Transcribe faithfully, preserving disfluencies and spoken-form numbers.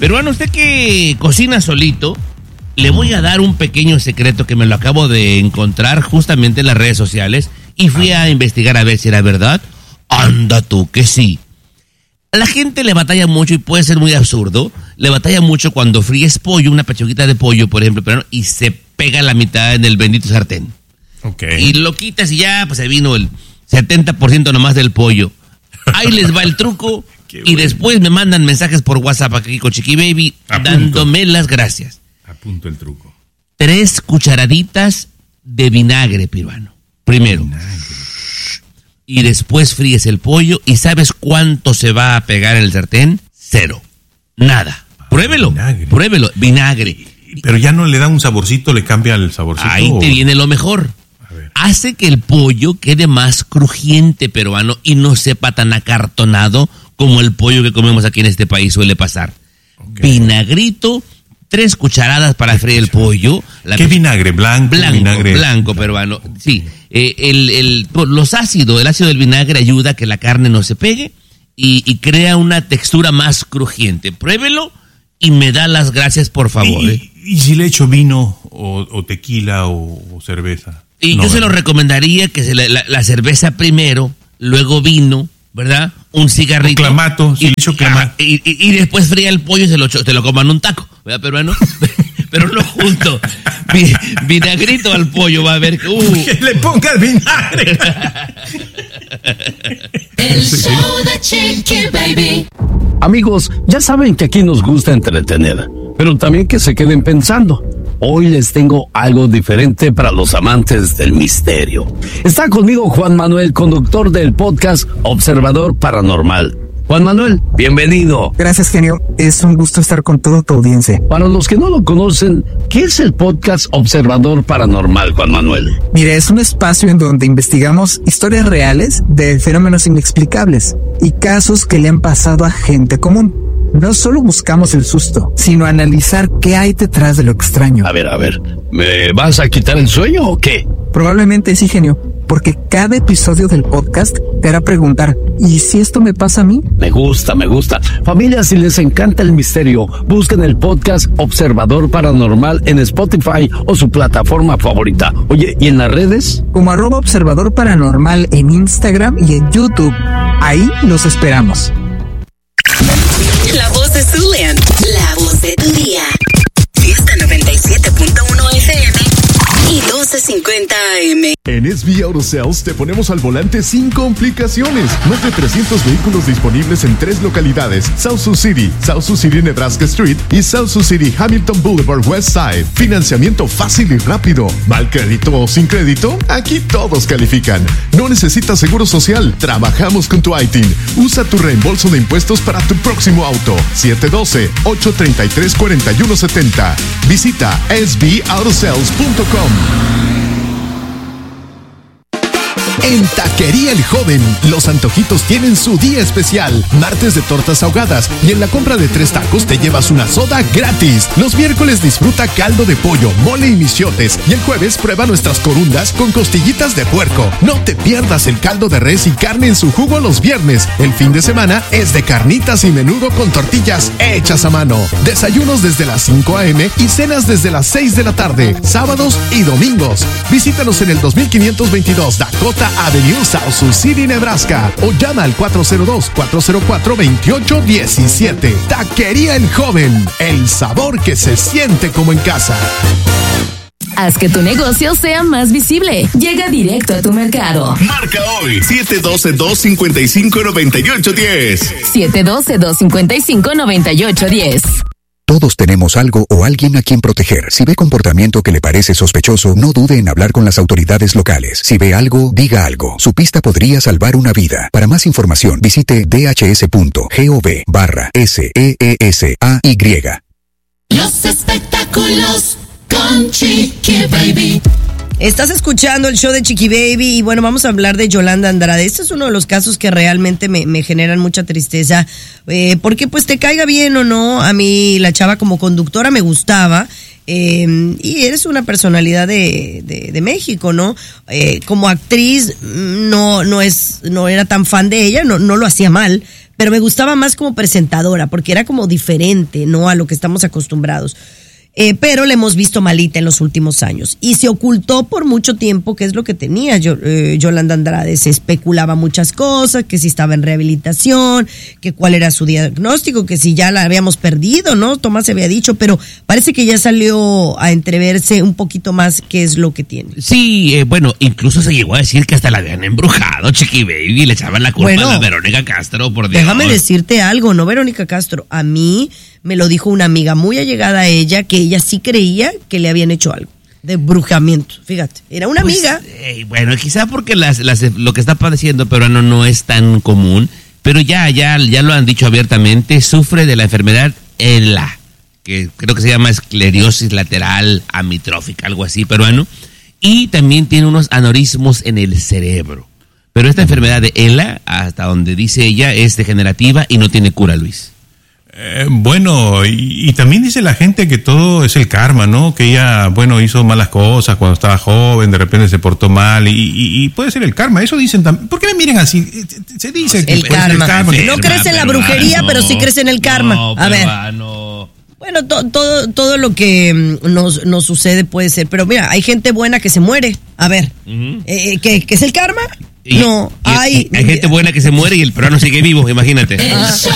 Peruano, usted que cocina solito, le voy a dar un pequeño secreto que me lo acabo de encontrar justamente en las redes sociales y fui a investigar a ver si era verdad. Anda tú, que sí. A la gente le batalla mucho y puede ser muy absurdo. Le batalla mucho cuando fríes pollo, una pechuguita de pollo, por ejemplo, pero, y se pega la mitad en el bendito sartén. Okay. Y lo quitas y ya, pues se vino el setenta por ciento nomás del pollo. Ahí les va el truco. Y bueno. Después me mandan mensajes por WhatsApp aquí con Chiqui Baby Apunto. dándome las gracias. Apunto el truco. Tres cucharaditas de vinagre peruano. Primero. Vinagre. Y después fríes el pollo y ¿sabes cuánto se va a pegar en el sartén? Cero. Nada. Pruébelo. Vinagre. Pruébelo. Vinagre. Pero ya no le da un saborcito, le cambia el saborcito. Ahí te viene lo mejor. Hace que el pollo quede más crujiente peruano y no sepa tan acartonado como el pollo que comemos aquí en este país suele pasar. Okay. Vinagrito, tres cucharadas para freír el pollo. La ¿Qué vinagre? Blanco. Blanco, vinagre. blanco peruano. Sí, eh, el, el, los ácidos, el ácido del vinagre ayuda a que la carne no se pegue y, y crea una textura más crujiente. Pruébelo y me da las gracias, por favor. ¿Y, ¿eh? y si le echo vino o, o tequila o, o cerveza? Y no, yo ¿verdad? se lo recomendaría que se la, la, la cerveza primero, luego vino, ¿verdad? Un cigarrito. O clamato, si y, le echo clamato. Y, y, y después fría el pollo y se lo, se lo coman un taco, ¿verdad, peruano? Pero no junto. Vinagrito al pollo va a ver que... Uh. Que le ponga el vinagre. El show de Chiqui Baby. Amigos, ya saben que aquí nos gusta entretener, pero también que se queden pensando. Hoy les tengo algo diferente para los amantes del misterio. Está conmigo Juan Manuel, conductor del podcast Observador Paranormal. Juan Manuel, bienvenido. Gracias, genio. Es un gusto estar con toda tu audiencia. Para los que no lo conocen, ¿qué es el podcast Observador Paranormal, Juan Manuel? Mire, es un espacio en donde investigamos historias reales de fenómenos inexplicables y casos que le han pasado a gente común. No solo buscamos el susto, sino analizar qué hay detrás de lo extraño. A ver, a ver, ¿me vas a quitar el sueño o qué? Probablemente sí, genio, porque cada episodio del podcast te hará preguntar, ¿y si esto me pasa a mí? Me gusta, me gusta. Familia, si les encanta el misterio, busquen el podcast Observador Paranormal en Spotify o su plataforma favorita. Oye, ¿y en las redes? Como arroba Observador Paranormal en Instagram y en YouTube. Ahí los esperamos. La voz de Zulian, la voz de tu día. Fiesta noventa y siete punto uno F M y doce cincuenta A M. En S B Auto Sales te ponemos al volante sin complicaciones. Más de trescientos vehículos disponibles en tres localidades: South Sioux City, South Sioux City Nebraska Street y South Sioux City Hamilton Boulevard West Side. Financiamiento fácil y rápido. ¿Mal crédito o sin crédito? Aquí todos califican. No necesitas seguro social. Trabajamos con tu I T I N. Usa tu reembolso de impuestos para tu próximo auto. siete uno dos, ocho tres tres, cuatro uno siete cero. Visita S B auto sales punto com. En Taquería El Joven, los antojitos tienen su día especial. Martes de tortas ahogadas y en la compra de tres tacos te llevas una soda gratis. Los miércoles disfruta caldo de pollo, mole y michiotes. Y el jueves prueba nuestras corundas con costillitas de puerco. No te pierdas el caldo de res y carne en su jugo los viernes. El fin de semana es de carnitas y menudo con tortillas hechas a mano. Desayunos desde las cinco a eme y cenas desde las seis de la tarde, sábados y domingos. Visítanos en el dos mil quinientos veintidós Dakota Avenue, South Sioux City, Nebraska, o llama al cuatro cero dos, cuatro cero cuatro, dos ocho uno siete. Taquería El Joven, el sabor que se siente como en casa. Haz que tu negocio sea más visible. Llega directo a tu mercado. Marca hoy siete uno dos, dos cinco cinco, nueve ocho uno cero. siete uno dos, dos cinco cinco, nueve ocho uno cero. Todos tenemos algo o alguien a quien proteger. Si ve comportamiento que le parece sospechoso, no dude en hablar con las autoridades locales. Si ve algo, diga algo. Su pista podría salvar una vida. Para más información, visite dhs.gov barra S E E S A Y. Los espectáculos con Chiqui Baby. Estás escuchando el show de Chiqui Baby y bueno, vamos a hablar de Yolanda Andrade. Este es uno de los casos que realmente me, me generan mucha tristeza, eh, porque pues te caiga bien o no, a mí la chava como conductora me gustaba, eh, y eres una personalidad de, de, de México, ¿no? Eh, como actriz no, no, es, no era tan fan de ella, no, no lo hacía mal, pero me gustaba más como presentadora, porque era como diferente, ¿no? A lo que estamos acostumbrados. Eh, pero le hemos visto malita en los últimos años. Y se ocultó por mucho tiempo qué es lo que tenía yo, eh, Yolanda Andrade. Se especulaba muchas cosas, que si estaba en rehabilitación, que cuál era su diagnóstico, que si ya la habíamos perdido, ¿no? Tomás se había dicho, pero parece que ya salió a entreverse un poquito más qué es lo que tiene. Sí, eh, bueno, incluso se llegó a decir que hasta la habían embrujado, Chiqui Baby, le echaban la culpa Bueno, a la Verónica Castro, por Dios. Déjame decirte algo, ¿no, Verónica Castro? A mí me lo dijo una amiga muy allegada a ella, que ella sí creía que le habían hecho algo de brujamiento. Fíjate, era una Pues, amiga. eh, bueno, quizá porque las, las, lo que está padeciendo peruano no es tan común, pero ya, ya, ya lo han dicho abiertamente, sufre de la enfermedad E L A, que creo que se llama esclerosis lateral amitrófica, algo así, peruano, y también tiene unos aneurismos en el cerebro. Pero esta enfermedad de E L A, hasta donde dice ella, es degenerativa y no tiene cura, Luis. Eh, bueno, y, y también dice la gente que todo es el karma, ¿no? Que ella, bueno, hizo malas cosas cuando estaba joven, de repente se portó mal, y, y, y puede ser el karma. Eso dicen también. ¿Por qué me miren así? Se dice No, que el puede ser karma. el karma. No crees en la brujería, pero sí crees en el karma. No, A ver. peruano. Bueno, to- todo todo lo que mm, nos, nos sucede puede ser, pero mira, hay gente buena que se muere. A ver, Ujú. eh, ¿qué, ¿qué es el karma? Y- no, y- hay... hay gente buena que se muere y el peruano sigue vivo, imagínate. Ah.